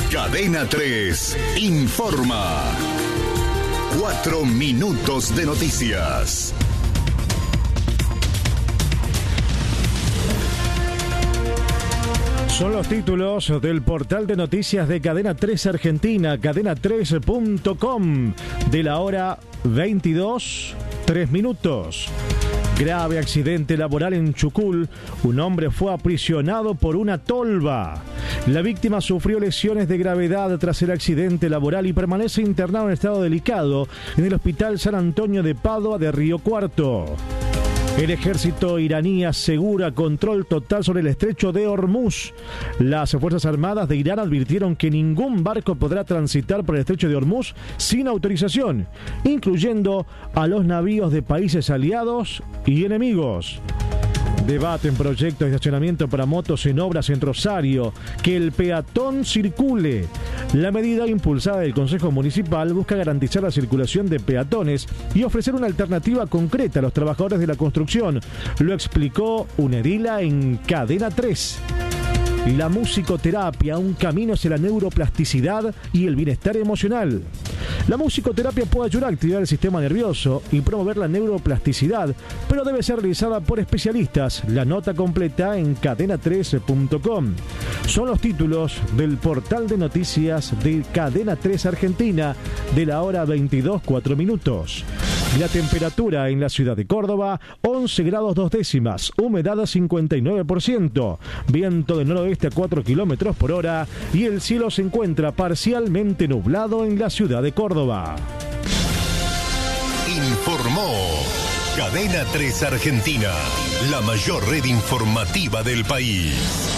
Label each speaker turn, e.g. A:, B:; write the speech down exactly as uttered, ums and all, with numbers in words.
A: Cadena tres informa. Cuatro minutos de noticias.
B: Son los títulos del portal de noticias de Cadena tres Argentina, cadena tres punto com, de la hora veintidós, tres minutos. Grave accidente laboral en Chucul. Un hombre fue aprisionado por una tolva. La víctima sufrió lesiones de gravedad tras el accidente laboral y permanece internado en estado delicado en el Hospital San Antonio de Padua de Río Cuarto. El ejército iraní asegura control total sobre el estrecho de Hormuz. Las Fuerzas Armadas de Irán advirtieron que ningún barco podrá transitar por el estrecho de Hormuz sin autorización, incluyendo a los navíos de países aliados y enemigos. Debaten proyecto de estacionamiento para motos en obras en Rosario. Que el peatón circule. La medida impulsada del Consejo Municipal busca garantizar la circulación de peatones y ofrecer una alternativa concreta a los trabajadores de la construcción. Lo explicó una edila en Cadena tres. La musicoterapia, un camino hacia la neuroplasticidad y el bienestar emocional. La musicoterapia puede ayudar a activar el sistema nervioso y promover la neuroplasticidad, pero debe ser realizada por especialistas. La nota completa en cadena tres punto com. Son los títulos del portal de noticias de Cadena tres Argentina, de la hora veintidós, cuatro minutos. La temperatura en la ciudad de Córdoba, once grados dos décimas, humedad cincuenta y nueve por ciento, viento de noroeste a cuatro kilómetros por hora y el cielo se encuentra parcialmente nublado en la ciudad de Córdoba.
A: Informó Cadena tres Argentina, la mayor red informativa del país.